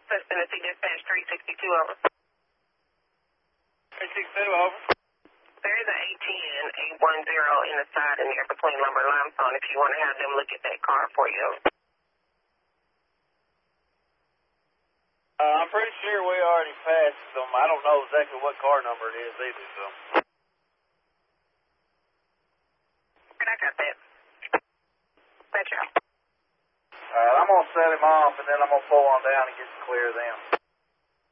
West Tennessee Dispatch 362, over. 362, over. There is an A10, 810 in the side in there between Lumber and Limestone if you want to have them look at that car for you. I'm pretty sure we already passed them. I don't know exactly what car number it is either, so. I got that. That's y'all. Alright, I'm going to set him off, and then I'm going to pull on down and get to clear them.